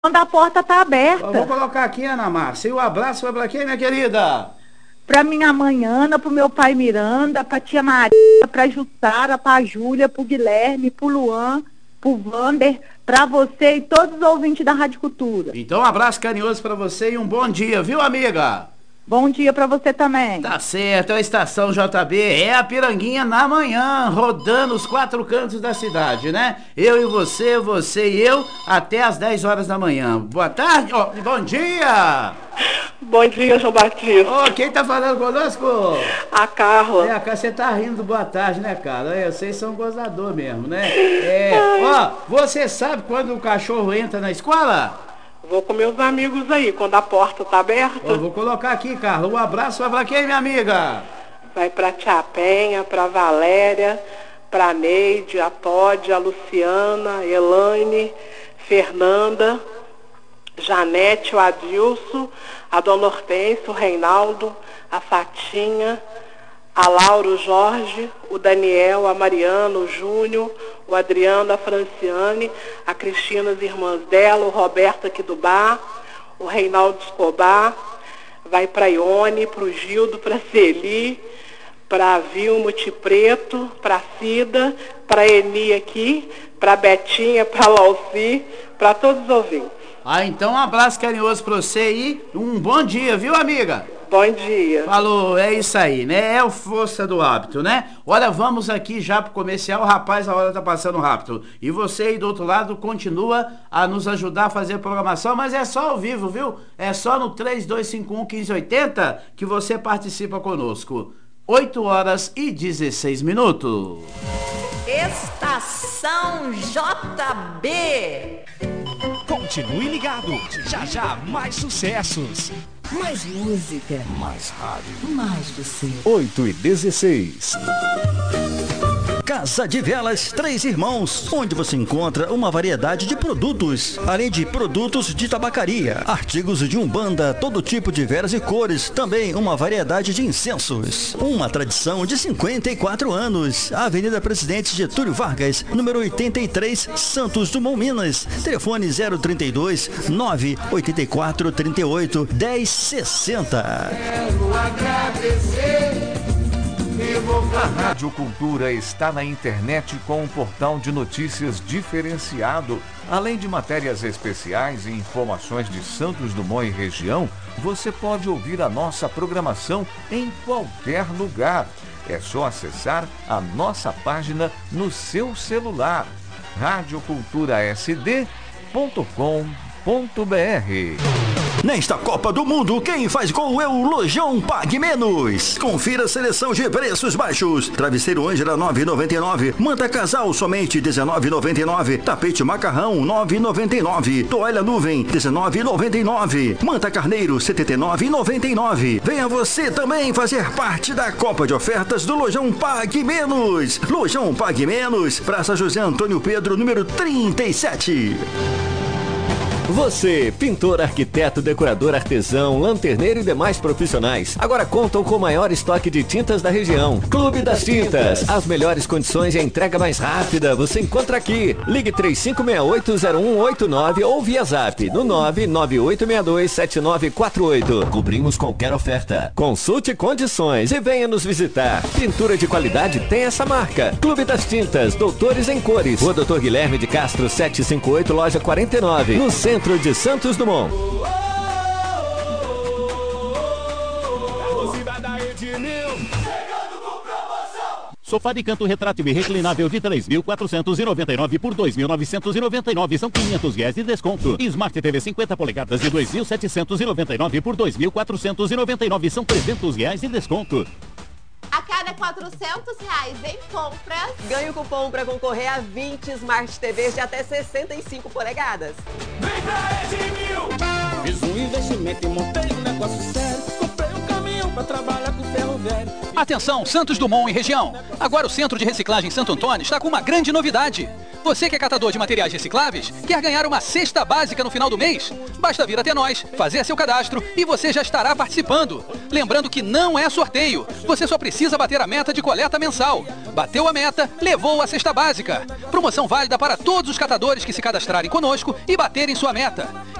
quando a porta tá aberta. Eu vou colocar aqui, Ana Márcia. E o abraço vai pra quem, minha querida? Pra minha mãe Ana, pro meu pai Miranda, pra tia Maria, pra Jussara, pra Júlia, pro Guilherme, pro Luan, pro Vander, pra você e todos os ouvintes da Rádio Cultura. Então um abraço carinhoso pra você e um bom dia, viu, amiga? Bom dia pra você também. Tá certo, é a Estação JB, é a Piranguinha na manhã, rodando os 4 cantos da cidade, né? Eu e você, você e eu, até às 10 horas da manhã. Boa tarde, bom dia! Bom dia, João Batista. Quem tá falando conosco? A Carla. A Carla, você tá rindo do boa tarde, né, cara? Vocês são gozador mesmo, né? Você sabe quando o cachorro entra na escola? Vou com meus amigos aí, quando a porta tá aberta. Eu vou colocar aqui, Carla. Um abraço vai pra quem, minha amiga? Vai pra Tia Penha, pra Valéria, pra Neide, a Todd, a Luciana, a Elaine, Fernanda, Janete, o Adilson, a Dona Hortência, o Reinaldo, a Fatinha, a Laura, o Jorge, o Daniel, a Mariana, o Júnior, o Adriano, a Franciane, a Cristina, as irmãs dela, o Roberto aqui do bar, o Reinaldo Escobar, vai para Ione, para o Gildo, para Celi, para Vilmo Preto, para Cida, para Eni aqui, para Betinha, para Lauci, para todos os ouvintes. Então um abraço carinhoso pra você e um bom dia, viu, amiga? Bom dia. Falou, é isso aí, né? É o força do hábito, né? Olha, vamos aqui já pro comercial, rapaz, a hora tá passando rápido. E você aí do outro lado continua a nos ajudar a fazer a programação, mas é só ao vivo, viu? É só no 3251-1580 que você participa conosco. 8 horas e 16 minutos. Estação JB. Continue ligado, já já mais sucessos. Mais música. Mais rádio. Mais você. 8 e 16. Casa de Velas Três Irmãos, onde você encontra uma variedade de produtos, além de produtos de tabacaria, artigos de umbanda, todo tipo de velas e cores, também uma variedade de incensos. Uma tradição de 54 anos. Avenida Presidente Getúlio Vargas, número 83, Santos Dumont, Minas. Telefone 032 984 38 1060. Quero agradecer. A Rádio Cultura está na internet com um portal de notícias diferenciado. Além de matérias especiais e informações de Santos Dumont e região, você pode ouvir a nossa programação em qualquer lugar. É só acessar a nossa página no seu celular. radioculturasd.com.br. Nesta Copa do Mundo, quem faz gol é o Lojão Pague Menos. Confira a seleção de preços baixos. Travesseiro Ângela 9,99. Manta casal somente 19,99. Tapete macarrão 9,99. Toalha nuvem 19,99. Manta carneiro 79,99. Venha você também fazer parte da Copa de Ofertas do Lojão Pague Menos. Lojão Pague Menos, Praça José Antônio Pedro, número 37. Você, pintor, arquiteto, decorador, artesão, lanterneiro e demais profissionais, agora contam com o maior estoque de tintas da região. Clube das Tintas. As melhores condições e a entrega mais rápida você encontra aqui. Ligue 3568-0189 ou via zap no 998627948. Cobrimos qualquer oferta. Consulte condições e venha nos visitar. Pintura de qualidade tem essa marca. Clube das Tintas, Doutores em Cores. Rua Doutor Guilherme de Castro 758, loja 49, no centro de Santos Dumont. Sofá de canto retrátil reclinável de 3.499 por 2.999, são R$500 de desconto. Smart TV 50 polegadas de 2.799 por 2.499, são R$300 de desconto. A cada R$400 em compras, ganhe o cupom para concorrer a 20 Smart TVs de até 65 polegadas. Vem pra Edmil! Fiz um investimento e montei um negócio sério. Comprei um caminhão pra trabalhar com ferro velho. Atenção, Santos Dumont e região. Agora o Centro de Reciclagem Santo Antônio está com uma grande novidade. Você que é catador de materiais recicláveis, quer ganhar uma cesta básica no final do mês? Basta vir até nós, fazer seu cadastro e você já estará participando. Lembrando que não é sorteio, você só precisa bater a meta de coleta mensal. Bateu a meta, levou a cesta básica. Promoção válida para todos os catadores que se cadastrarem conosco e baterem sua meta.